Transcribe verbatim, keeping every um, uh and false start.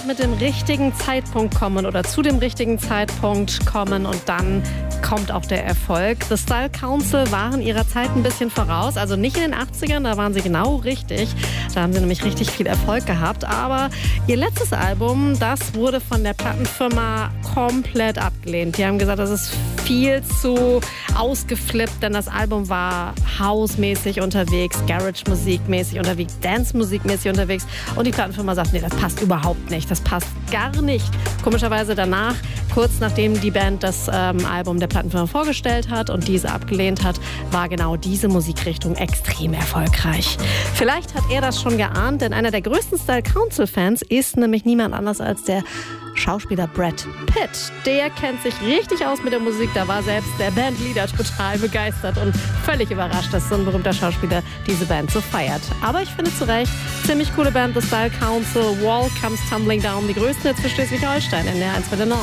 halt mit dem richtigen Zeitpunkt kommen oder zu dem richtigen Zeitpunkt kommen und dann kommt auch der Erfolg. The Style Council waren ihrer Zeit ein bisschen voraus, also nicht in den achtzigern, da waren sie genau richtig. Da haben sie nämlich richtig viel Erfolg gehabt, aber ihr letztes Album, das wurde von der Plattenfirma komplett abgelehnt. Die haben gesagt, das ist viel zu ausgeflippt, denn das Album war House-mäßig unterwegs, Garage-Musik-mäßig unterwegs, Dance-Musik-mäßig unterwegs und die Plattenfirma sagt, nee, das passt überhaupt nicht, das passt gar nicht. Komischerweise danach, kurz nachdem die Band das ähm, Album der Plattenfirma vorgestellt hat und diese abgelehnt hat, war genau diese Musikrichtung extrem erfolgreich. Vielleicht hat er das schon geahnt, denn einer der größten Style Council-Fans ist nämlich niemand anders als der Schauspieler Brad Pitt. Der kennt sich richtig aus mit der Musik. Da war selbst der Bandleader total begeistert und völlig überrascht, dass so ein berühmter Schauspieler diese Band so feiert. Aber ich finde zu Recht, ziemlich coole Band, The Style Council, Wall Comes Tumbling Down, die größten jetzt für Schleswig-Holstein in der eins bei der Nord.